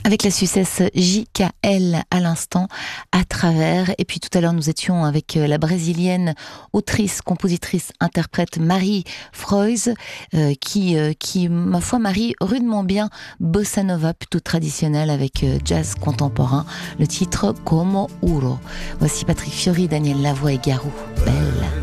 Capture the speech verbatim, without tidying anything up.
Avec la Suissesse J K L à l'instant, à travers. Et puis tout à l'heure, nous étions avec la brésilienne, autrice, compositrice, interprète Marie Frois, euh, qui, euh, qui, ma foi, marie rudement bien bossa nova, plutôt traditionnelle, avec euh, jazz contemporain. Le titre Como Uro. Voici Patrick Fiori, Daniel Lavoie et Garou. Belle.